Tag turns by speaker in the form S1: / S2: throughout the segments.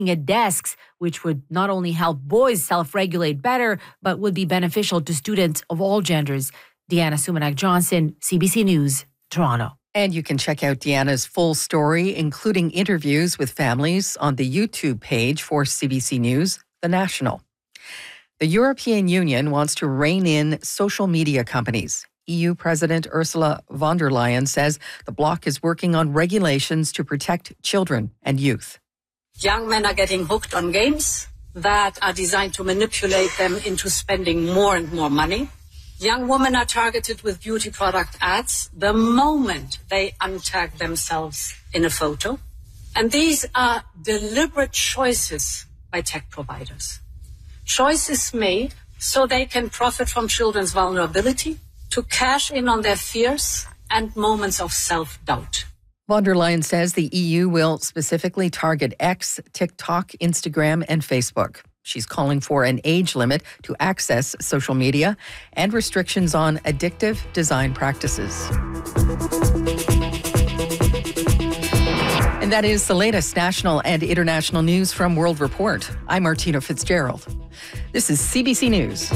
S1: at desks, which would not only help boys self-regulate better, but would be beneficial to students of all genders. Deanna Sumanak-Johnson, CBC News, Toronto.
S2: And you can check out Deanna's full story, including interviews with families, on the YouTube page for CBC News, The National. The European Union wants to rein in social media companies. EU President Ursula von der Leyen says the bloc is working on regulations to protect children and youth.
S3: Young men are getting hooked on games that are designed to manipulate them into spending more and more money. Young women are targeted with beauty product ads the moment they untag themselves in a photo. And these are deliberate choices by tech providers. Choices made so they can profit from children's vulnerability, to cash in on their fears and moments of self-doubt.
S2: Von der Leyen says the EU will specifically target X, TikTok, Instagram, and Facebook. She's calling for an age limit to access social media and restrictions on addictive design practices. And that is the latest national and international news from World Report. I'm Martina Fitzgerald. This is CBC News.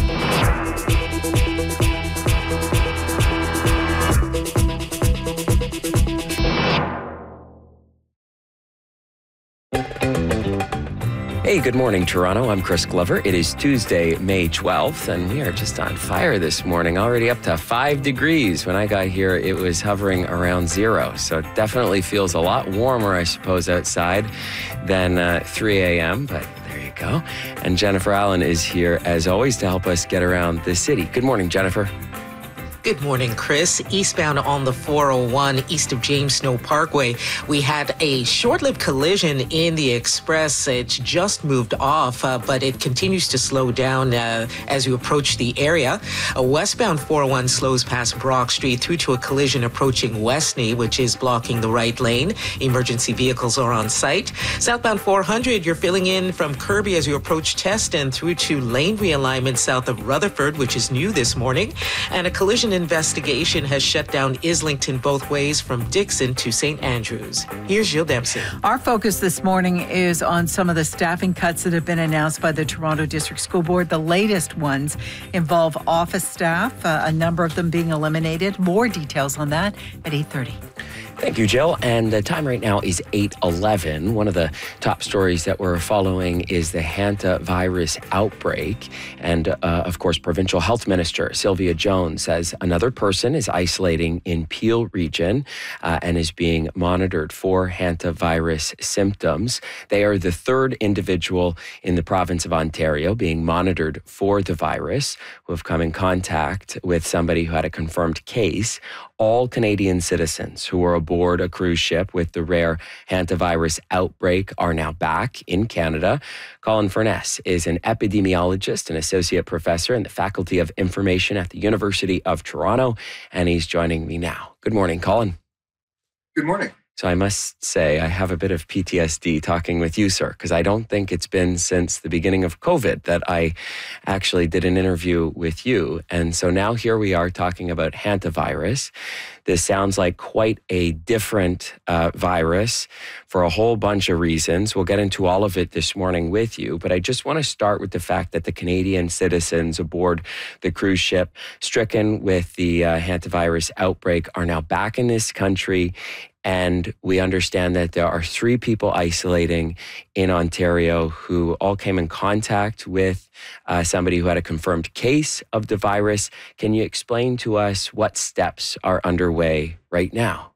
S4: Hey, good morning, Toronto. I'm Chris Glover. It is Tuesday, May 12th, and we are just on fire this morning, already up to 5 degrees. When I got here, it was hovering around 0, so it definitely feels a lot warmer, I suppose, outside than 3 a.m., but there you go. And Jennifer Allen is here, as always, to help us get around the city. Good morning, Jennifer.
S5: Good morning, Chris. Eastbound on the 401 east of James Snow Parkway, we had a short-lived collision in the express. It's just moved off, but it continues to slow down as you approach the area. A westbound 401 slows past Brock Street through to a collision approaching Westney, which is blocking the right lane. Emergency vehicles are on site. Southbound 400, you're filling in from Kirby as you approach Teston through to lane realignment south of Rutherford, which is new this morning. And a collision investigation has shut down Islington both ways from Dixon to St. Andrews. Here's Jill Dempsey.
S6: Our focus this morning is on some of the staffing cuts that have been announced by the Toronto District School Board. The latest ones involve office staff, a number of them being eliminated. More details on that at 8:30.
S4: Thank you, Jill. And the time right now is 8:11. One of the top stories that we're following is the hantavirus outbreak. And, of course, Provincial Health Minister Sylvia Jones says another person is isolating in Peel region and is being monitored for hantavirus symptoms. They are the third individual in the province of Ontario being monitored for the virus who have come in contact with somebody who had a confirmed case. All Canadian citizens who were aboard a cruise ship with the rare hantavirus outbreak are now back in Canada. Colin Furness is an epidemiologist and associate professor in the Faculty of Information at the University of Toronto, and he's joining me now. Good morning, Colin.
S7: Good morning.
S4: So I must say I have a bit of PTSD talking with you, sir, because I don't think it's been since the beginning of COVID that I actually did an interview with you. And so now here we are talking about hantavirus. This sounds like quite a different virus for a whole bunch of reasons. We'll get into all of it this morning with you, but I just want to start with the fact that the Canadian citizens aboard the cruise ship stricken with the hantavirus outbreak are now back in this country. And we understand that there are 3 people isolating in Ontario who all came in contact with somebody who had a confirmed case of the virus. Can you explain to us what steps are underway right now?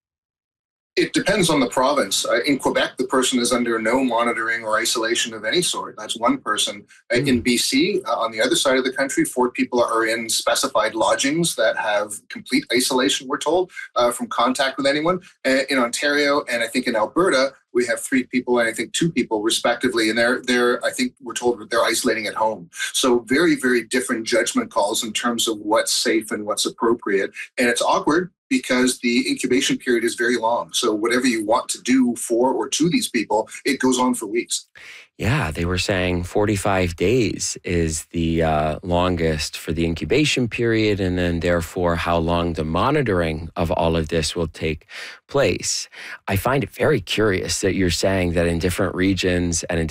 S7: It depends on the province. In Quebec, the person is under no monitoring or isolation of any sort. That's one person. In BC, on the other side of the country, 4 people are in specified lodgings that have complete isolation, we're told, from contact with anyone. In Ontario and I think in Alberta, we have 3 people and I think 2 people respectively. And they're I think we're told that they're isolating at home. So very, very different judgment calls in terms of what's safe and what's appropriate. And it's awkward because the incubation period is very long. So whatever you want to do for or to these people, it goes on for weeks.
S4: Yeah, they were saying 45 days is the longest for the incubation period, and then therefore how long the monitoring of all of this will take place. I find it very curious that you're saying that in different regions and in